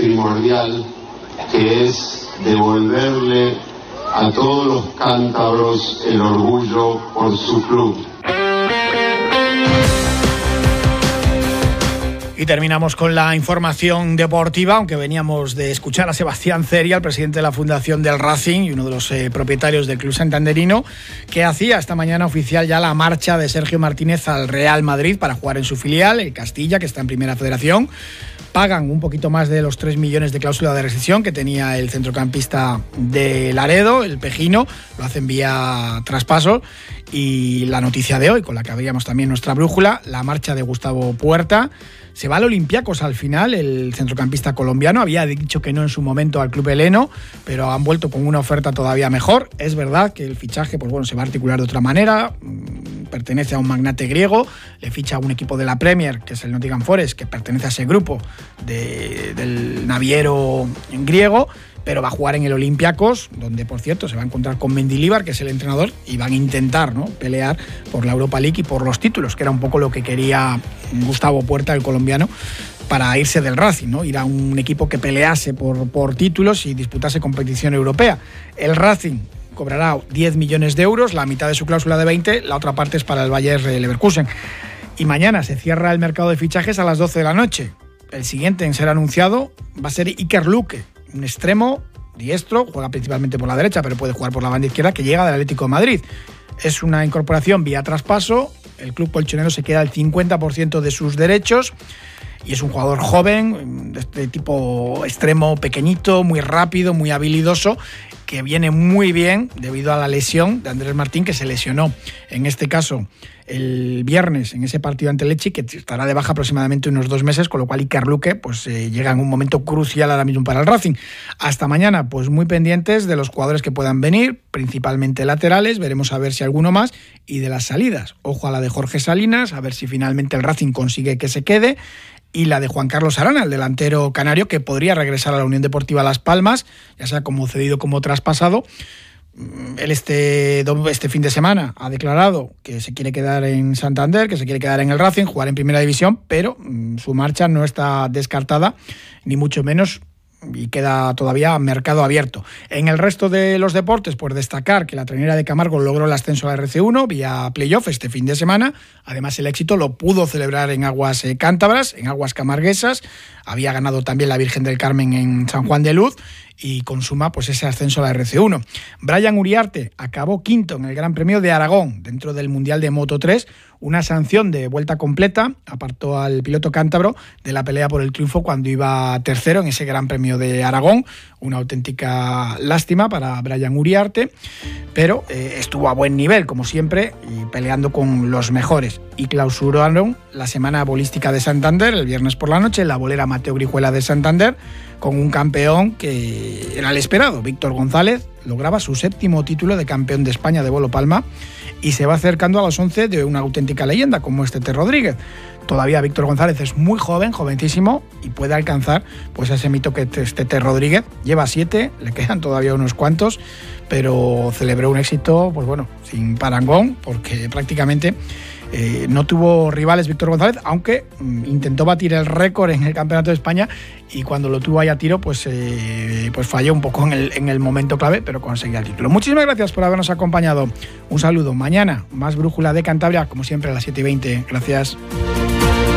primordial, que es devolverle a todos los cántabros el orgullo por su club. Y terminamos con la información deportiva, aunque veníamos de escuchar a Sebastián Ceria, el presidente de la Fundación del Racing y uno de los propietarios del club santanderino, que hacía esta mañana oficial ya la marcha de Sergio Martínez al Real Madrid para jugar en su filial, el Castilla, que está en Primera Federación. Pagan un poquito más de los 3 millones de cláusula de rescisión que tenía el centrocampista de Laredo, el Pejino, lo hacen vía traspaso. Y la noticia de hoy, con la que abríamos también nuestra brújula, la marcha de Gustavo Puerta. Se va al Olympiacos al final, el centrocampista colombiano. Había dicho que no en su momento al club heleno, pero han vuelto con una oferta todavía mejor. Es verdad que el fichaje se va a articular de otra manera. Pertenece a un magnate griego, le ficha a un equipo de la Premier, que es el Nottingham Forest, que pertenece a ese grupo del naviero griego, pero va a jugar en el Olympiacos, donde, por cierto, se va a encontrar con Mendilibar, que es el entrenador, y van a intentar, ¿no?, pelear por la Europa League y por los títulos, que era un poco lo que quería Gustavo Puerta, el colombiano, para irse del Racing, ¿no?, ir a un equipo que pelease por títulos y disputase competición europea. El Racing cobrará 10 millones de euros, la mitad de su cláusula de 20, la otra parte es para el Bayer Leverkusen. Y mañana se cierra el mercado de fichajes a las 12 de la noche. El siguiente en ser anunciado va a ser Iker Luque, un extremo diestro, juega principalmente por la derecha, pero puede jugar por la banda izquierda, que llega del Atlético de Madrid. Es una incorporación vía traspaso, el club colchonero se queda el 50% de sus derechos y es un jugador joven, de este tipo extremo, pequeñito, muy rápido, muy habilidoso, que viene muy bien debido a la lesión de Andrés Martín, que se lesionó en este caso el viernes en ese partido ante Lecce, que estará de baja aproximadamente unos 2 meses, con lo cual Iker Luque llega en un momento crucial ahora mismo para el Racing. Hasta mañana, pues muy pendientes de los jugadores que puedan venir, principalmente laterales, veremos a ver si alguno más, y de las salidas. Ojo a la de Jorge Salinas, a ver si finalmente el Racing consigue que se quede, y la de Juan Carlos Arana, el delantero canario, que podría regresar a la Unión Deportiva Las Palmas, ya sea como cedido como traspasado. Él este fin de semana ha declarado que se quiere quedar en Santander, que se quiere quedar en el Racing, jugar en Primera División, pero su marcha no está descartada, ni mucho menos, y queda todavía mercado abierto. En el resto de los deportes, pues destacar que la Trainera de Camargo logró el ascenso a la RC1 vía playoff este fin de semana. Además, el éxito lo pudo celebrar en aguas cántabras, en aguas camarguesas. Había ganado también la Virgen del Carmen en San Juan de Luz y consuma pues ese ascenso a la RC1. Brian Uriarte acabó quinto en el Gran Premio de Aragón dentro del Mundial de Moto 3, una sanción de vuelta completa, apartó al piloto cántabro de la pelea por el triunfo cuando iba tercero en ese Gran Premio de Aragón, una auténtica lástima para Brian Uriarte, pero estuvo a buen nivel como siempre y peleando con los mejores, y clausuraron la Semana Bolística de Santander el viernes por la noche, la bolera Mateo Grijuela de Santander, con un campeón que era el esperado. Víctor González lograba su 7º título de campeón de España de bolo palma y se va acercando a los 11 de una auténtica leyenda como es Tete Rodríguez. Todavía Víctor González es muy joven, jovencísimo, y puede alcanzar pues ese mito que es Tete Rodríguez. Lleva 7, le quedan todavía unos cuantos, pero celebró un éxito, pues bueno, sin parangón, porque prácticamente no tuvo rivales Víctor González, aunque intentó batir el récord en el Campeonato de España y cuando lo tuvo ahí a tiro pues falló un poco en el momento clave, pero conseguía el título. Muchísimas gracias por habernos acompañado. Un saludo. Mañana más Brújula de Cantabria, como siempre a las 7:20. Gracias.